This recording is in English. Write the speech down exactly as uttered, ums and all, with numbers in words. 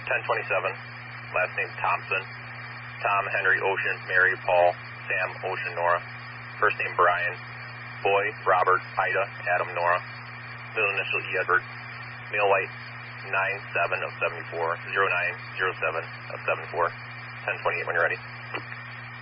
ten twenty-seven, last name Thompson. Tom, Henry, Ocean, Mary, Paul, Sam, Ocean, Nora. First name Brian. Boy, Robert, Ida, Adam, Nora. Middle initial E, Edward. Male white, nine seven of seventy-four, zero nine zero seven of seventy-four. ten twenty-eight when you're ready.